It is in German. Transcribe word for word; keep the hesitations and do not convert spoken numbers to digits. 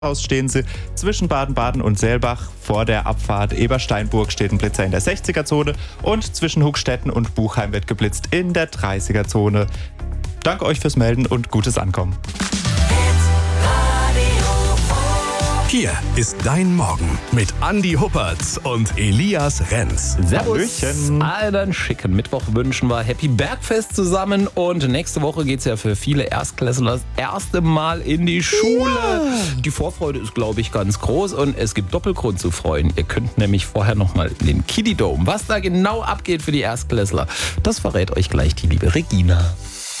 Aus stehen sie zwischen Baden-Baden und Selbach. Vor der Abfahrt Ebersteinburg steht ein Blitzer in der sechziger-Zone und zwischen Hugstetten und Buchheim wird geblitzt in der dreißiger-Zone. Danke euch fürs Melden und gutes Ankommen. Hier ist dein Morgen mit Andi Huppertz und Elias Renz. Servus. Hallöchen. Einen schicken Mittwoch wünschen wir. Happy Bergfest zusammen. Und nächste Woche geht es ja für viele Erstklässler das erste Mal in die Schule. Ja. Die Vorfreude ist, glaube ich, ganz groß und es gibt Doppelgrund zu freuen. Ihr könnt nämlich vorher nochmal in den Kiddie Dome. Was da genau abgeht für die Erstklässler, das verrät euch gleich die liebe Regina.